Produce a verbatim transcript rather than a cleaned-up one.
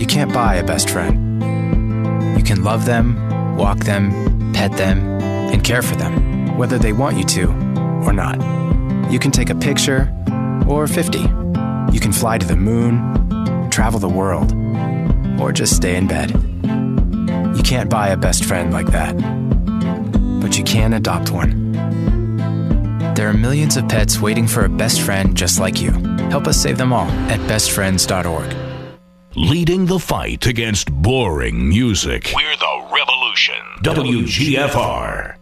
You can't buy a best friend. You can love them, walk them, pet them, and care for them, whether they want you to or not. You can take a picture or fifty. You can fly to the moon, travel the world, or just stay in bed. You can't buy a best friend like that, but you can adopt one. There are millions of pets waiting for a best friend just like you. Help us save them all at best friends dot org. Leading the fight against boring music. We're the revolution. W G F R.